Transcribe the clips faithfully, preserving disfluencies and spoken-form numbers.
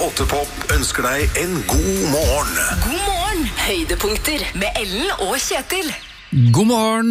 åtte Pop ønsker deg en god morgen. God morgen! Høydepunkter med Ellen og Kjetil. God morgen,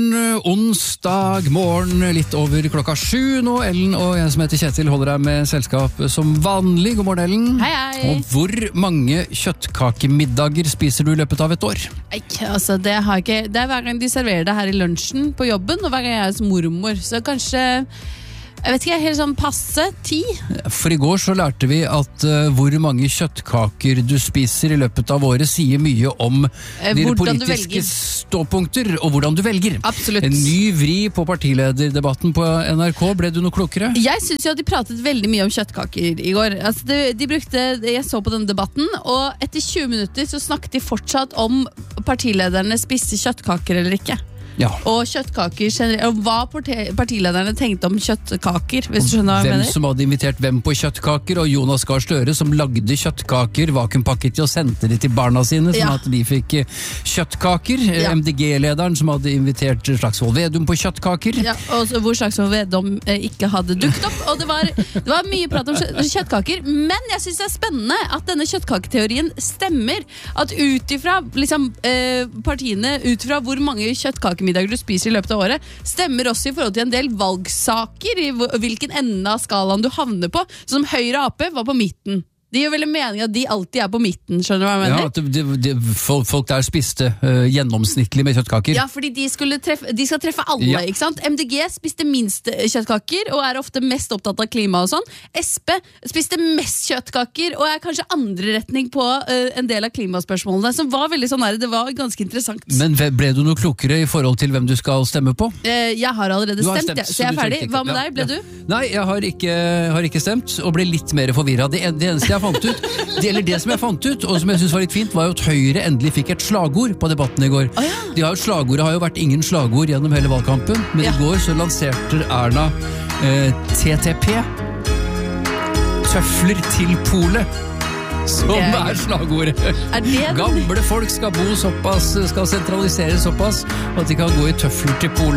onsdag morgen, litt over klokka sju nå. Ellen og jeg som heter Kjetil holder deg med selskap som vanlig. God morgen, Ellen. Hei, hei. Og hvor mange kjøttkakemiddager spiser du i løpet av et år? Ikke, altså, det, har ikke, det er hver gang de serverer det her i lunsjen på jobben, og hver gang jeg er som mormor. Så kanskje, jeg vet ikke, helt sånn passe, ti. For i går så lærte vi at uh, hvor mange kjøttkaker du spiser i løpet av året sier mye om Eh, dine hvordan du politiske velger. ståpunkter og hvordan du velger. Absolutt. En ny vri på partilederdebatten på N R K. Ble du noe klokere? Jeg synes jo at de pratet veldig mye om kjøttkaker i går. Altså, de, de brukte, jeg så på denne debatten, og etter tjue minutter så snakket de fortsatt om partilederne spiste kjøttkaker eller ikke. Ja. Og kjøttkaker generelt, og hva parti- partilederne tenkte om kjøttkaker, hvis du skjønner hva jeg Hvem mener. som hadde invitert hvem på kjøttkaker, og Jonas Gahr Støre som lagde kjøttkaker, vakuumpakket de og sendte de til barna sine, sånn Ja. at de fikk eh, kjøttkaker. Ja. M D G-lederen som hadde invitert Slagsvold Vedum på kjøttkaker. Ja, og så hvor Slagsvold Vedum eh, ikke hadde dukket opp. Og det var, det var mye prat om kjø- kjøttkaker. Men jeg synes det er spennende at denne kjøttkaketeorien stemmer. At ut ifra liksom, eh, partiene, ut fra hvor mange kjøttkakemiddager du spiser i løpet av året, stemmer også i forhold til en del valgsaker i hvor- hvilken ende av skalaen du havner på. Som Høyre og A P var på midten. De gjør veldig mening at de alltid er på midten, skjønner du hva jeg mener? Ja, at det, det, det, folk, folk der spiste eh, gjennomsnittlig med kjøttkaker. Ja, fordi de, skulle treffe, de skal treffe alle, Ja. ikke sant? M D G spiste minst kjøttkaker og er ofte mest opptatt av klima og sånn. S P spiste mest kjøttkaker og er kanskje andre retning på uh, en del av klimaspørsmålene, som var veldig sånn her, det var ganske interessant. Men ble du noe klokere i forhold til hvem du skal stemme på? Eh, jeg har allerede Du har stemt, stemt, ja, så jeg er du ferdig. trengte ikke- Hva med ja, deg? Ble ja. du? Nei, jeg har ikke, har ikke stemt, og ble litt mer forvirret. Det, en- det eneste jeg fant ut, det, eller det som jeg fant ut, og som jeg synes var litt fint, var jo at Høyre endelig fikk et slagord på debatten i går. Å, ja. De har jo, slagordet har jo vært ingen slagord gjennom hele valgkampen, men Ja. i går så lanserte Erna eh, T T P. Tøfler til polet. Som Det er er, gøy. slagordet. Er det den- Gamle folk skal bo såpass, skal sentraliseres såpass, at de kan gå i tøfler til polet.